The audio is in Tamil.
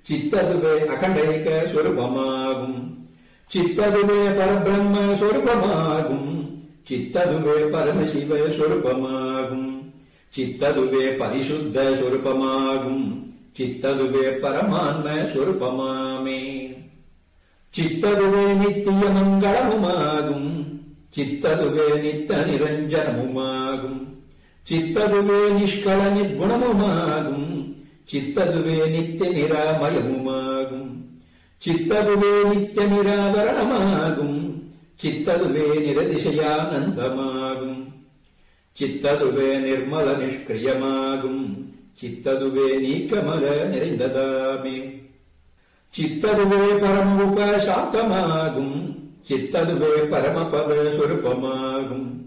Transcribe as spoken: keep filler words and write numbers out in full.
சித்ததுவே அகண்டைக சொரூபமாகும். சித்ததுவே பரபிரம்ம சொரூபமாகும். சித்ததுவே பரமசிவ சொரூபமாகும். சித்ததுவே பரிசுத்த சொரூபமாகும். சித்ததுவே பரமான்ம சொரூபமாமே. சித்ததுவே நித்திய மங்களமுமாகும். சித்ததுவே நித்த நிரஞ்சனமுமாகும். சித்ததுவே நிஷ்கள நிர்குணமுமாகும். சித்ததுவே நித்திய நிராமயமுமாகும். சித்ததுவே நித்திய நிராவரணமாகும். சித்ததுவே நிரதிசயானந்தமாகும். சித்ததுவே நிர்மல நிஷ்கிரியமாகும். சித்ததுவே நீக்கமல நிறைந்ததாமே. சித்ததுவே பரம உபசாந்தமாகும். சித்ததுவே பரமபத சொரூபமாகும்.